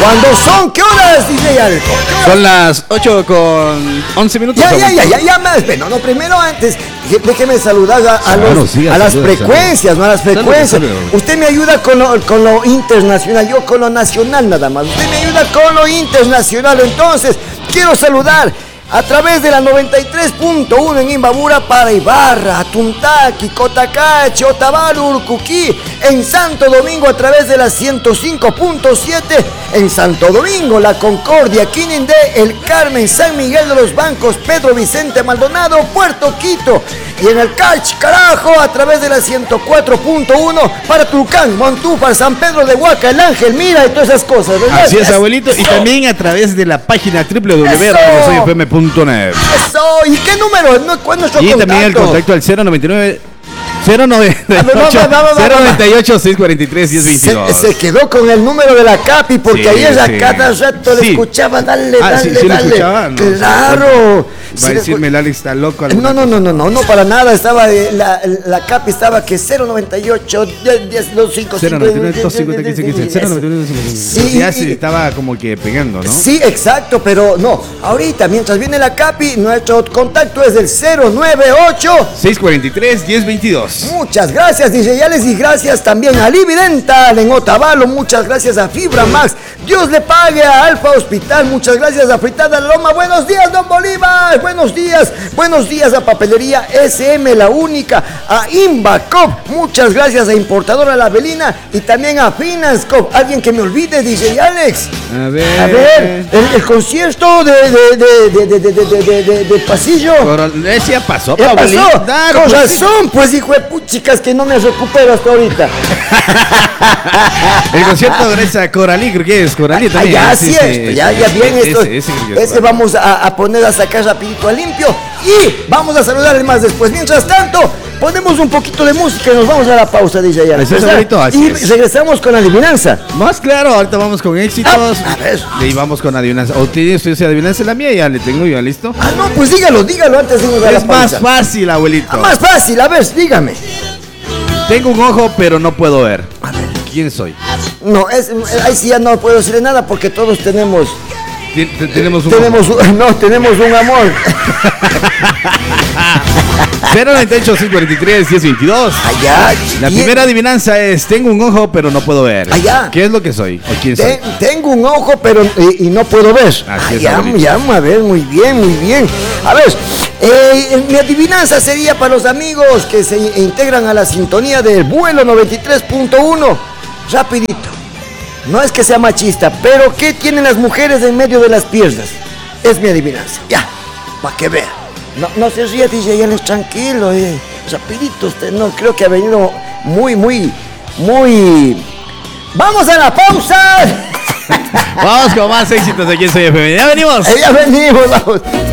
¿Cuándo son? ¿Qué horas, DJ Alco? Son las 8:11. Ya más. Bueno, no, primero antes, déjeme saludar a las frecuencias, ¿no? A las frecuencias. Salud. Usted me ayuda con lo internacional, yo con lo nacional nada más. Usted me ayuda con lo internacional. Entonces, quiero saludar a través de la 93.1 en Imbabura para Ibarra, Tuntaqui, Cotacachi, Otavalo, Urcuquí, en Santo Domingo a través de la 105.7, en Santo Domingo, La Concordia, Quinindé, El Carmen, San Miguel de los Bancos, Pedro Vicente Maldonado, Puerto Quito, y en el Carajo a través de la 104.1 para Tulcán, Montúfar, San Pedro de Huaca, El Ángel, Mira y todas esas cosas, ¿verdad? Así es, abuelito, y también a través de la página www.radiosoyfm.net. Eso, ¿y qué número? ¿Cuál es nuestro contacto? Y también el contacto al 098 643 1022. Se quedó con el número de la Capi porque ayer a cada rato le escuchaba, dale. Escuchaba, ¿no? Claro. Va a decirme el Alex está loco. No, para nada. Estaba la Capi estaba que 098 1025 Sí, ya se estaba como que pegando, ¿no? Sí, exacto, pero no. Ahorita, mientras viene la Capi, nuestro contacto es del 098 643 1022. Muchas gracias, DJ Alex, y gracias también a Livi Dental en Otavalo, muchas gracias a Fibra Max, Dios le pague a Alfa Hospital, muchas gracias a Fritada Loma, buenos días, don Bolívar, buenos días a Papelería SM, la única, a Imbacop, muchas gracias a Importadora La Belina y también a Finanscop. ¿Alguien que me olvide, DJ Alex? A ver, el concierto de pasillo. Ya pasó, con pues, razón, pues hijo de puchicas que no me recupero hasta ahorita. El concierto de esa Coralí, creo que es Coralí también. Ya bien esto. Ese vamos a poner a sacar rapidito a limpio y vamos a saludar más después. Mientras tanto, ponemos un poquito de música y nos vamos a la pausa, DJ Alex. Y regresamos con adivinanza. Más claro, ahorita vamos con éxitos. A ver. Y vamos con adivinanza. ¿O tienes esa adivinanza? La mía ya le tengo ya listo. No, pues dígalo antes de irnos a la pausa. Es más fácil, abuelito. Más fácil, a ver, dígame. Tengo un ojo, pero no puedo ver. A ver. ¿Quién soy? No, ahí sí ya no puedo decirle nada porque todos tenemos... Tenemos un amor. 098 643 1022. Allá. La primera adivinanza es: tengo un ojo pero no puedo ver. Allá. ¿Qué es lo que soy? ¿O quién soy? Tengo un ojo pero y no puedo ver. Ya, a ver, muy bien. A ver, mi adivinanza sería para los amigos que se integran a la sintonía del vuelo 93.1. Rapidito. No es que sea machista, pero ¿qué tienen las mujeres en medio de las piernas? Es mi adivinanza. Ya, para que vea. No se ría, DJ Alex, tranquilo. Rapidito, usted no, creo que ha venido muy... ¡Vamos a la pausa! Vamos con más éxitos aquí en Soy FM. Ya venimos, vamos.